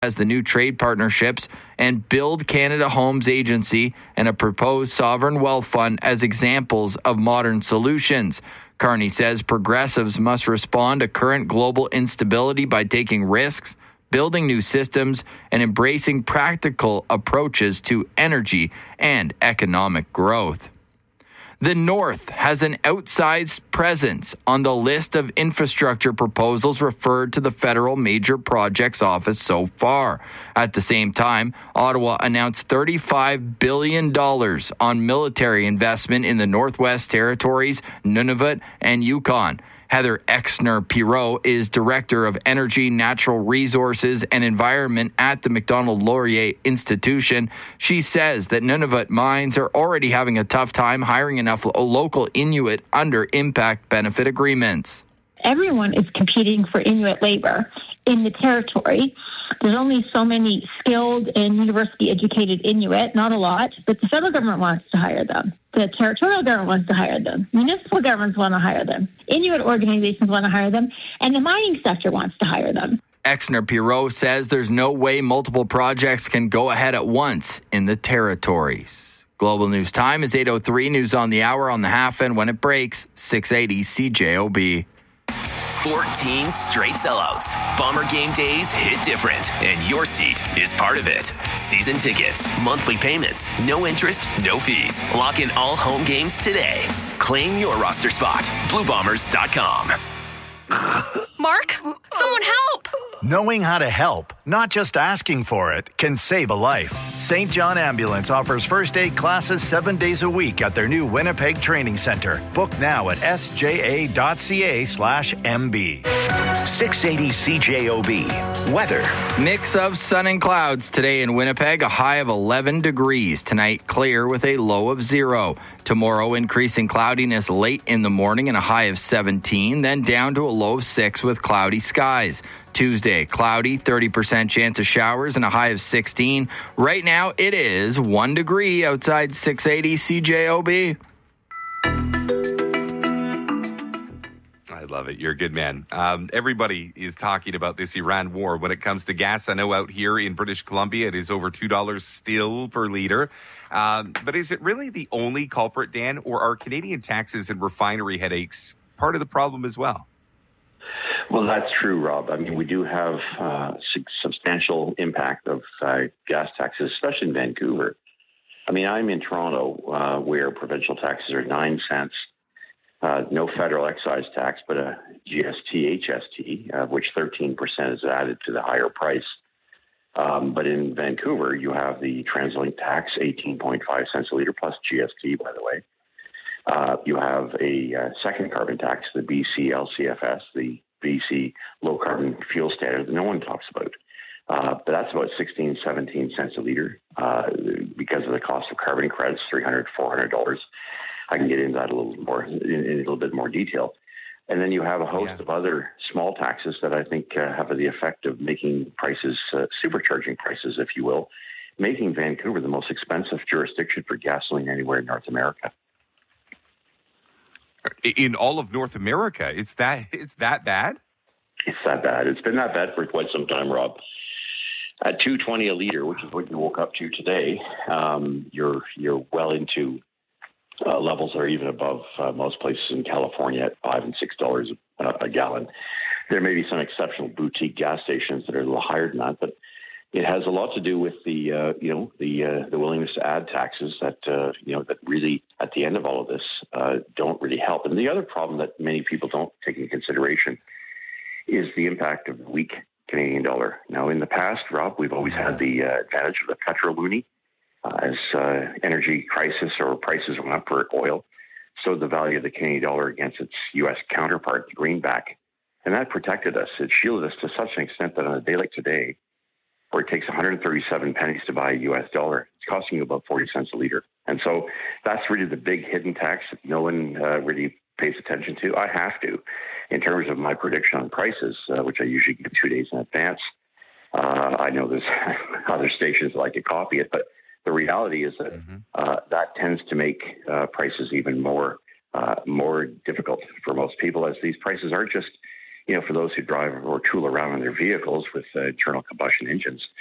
as the new trade partnerships and Build Canada Homes Agency and a proposed sovereign wealth fund as examples of modern solutions. Carney says progressives must respond to current global instability by taking risks, building new systems, and embracing practical approaches to energy and economic growth. The North has an outsized presence on the list of infrastructure proposals referred to the Federal Major Projects Office so far. At the same time, Ottawa announced $35 billion on military investment in the Northwest Territories, Nunavut, and Yukon. Heather Exner-Pirot is Director of Energy, Natural Resources, and Environment at the Macdonald-Laurier Institution. She says that Nunavut mines are already having a tough time hiring enough local Inuit under impact benefit agreements. Everyone is competing for Inuit labor in the territory. There's only so many skilled and university-educated Inuit, not a lot, but the federal government wants to hire them. The territorial government wants to hire them. Municipal governments want to hire them. Inuit organizations want to hire them. And the mining sector wants to hire them. Exner-Pirot says there's no way multiple projects can go ahead at once in the territories. Global News Time is 8:03. News on the hour on the half and when it breaks, 680 CJOB. 14 straight sellouts. Bomber game days hit different, and your seat is part of it. Season tickets, monthly payments, no interest, no fees. Lock in all home games today. Claim your roster spot. BlueBombers.com. Mark, someone help! Knowing how to help, not just asking for it, can save a life. St. John Ambulance offers first aid classes 7 days a week at their new Winnipeg Training Center. Book now at sja.ca/MB. 680 CJOB. Weather. Mix of sun and clouds today in Winnipeg, a high of 11 degrees. Tonight, clear with a low of 0. Tomorrow, increasing cloudiness late in the morning and a high of 17, then down to a low of 6 with cloudy skies. Tuesday, cloudy, 30% chance of showers and a high of 16. Right now, it is 1 degree outside 680 CJOB. I love it. You're a good man. Everybody is talking about this Iran war. When it comes to gas, I know out here in British Columbia, it is over $2 still per liter. But is it really the only culprit, Dan, or are Canadian taxes and refinery headaches part of the problem as well? Well, that's true, Rob. I mean, we do have substantial impact of gas taxes, especially in Vancouver. I mean, I'm in Toronto, where provincial taxes are 9 cents, no federal excise tax, but a GST, HST, of which 13% is added to the higher price. But in Vancouver, you have the TransLink tax, 18.5 cents a litre, plus GST, by the way. You have a second carbon tax, the BC LCFS, the BC Low Carbon Fuel Standard that no one talks about. But that's about 16, 17 cents a litre because of the cost of carbon credits, $300, $400. I can get into that a little more in a little bit more detail. And then you have a host of other small taxes that I think have the effect of making prices, supercharging prices, if you will, making Vancouver the most expensive jurisdiction for gasoline anywhere in North America. In all of North America, it's that bad? It's that bad. It's been that bad for quite some time, Rob. At $2.20 a liter, which is what you woke up to today, you're well into levels that are even above most places in California at $5 and $6 a gallon. There may be some exceptional boutique gas stations that are a little higher than that, but it has a lot to do with the willingness to add taxes that that really at the end of all of this don't really help. And the other problem that many people don't take into consideration is the impact of the weak Canadian dollar. Now, in the past, Rob, we've always had the advantage of the petroloonie as energy crisis or prices went up for oil. So the value of the Canadian dollar against its U.S. counterpart, the greenback, and that protected us. It shielded us to such an extent that on a day like today, where it takes 137 pennies to buy a U.S. dollar, it's costing you about 40 cents a liter. And so that's really the big hidden tax that no one really pays attention to. I have to, in terms of my prediction on prices, which I usually give 2 days in advance. I know there's other stations that like to copy it, but the reality is that that tends to make prices even more difficult for most people, as these prices aren't just for those who drive or tool around in their vehicles with internal combustion engines,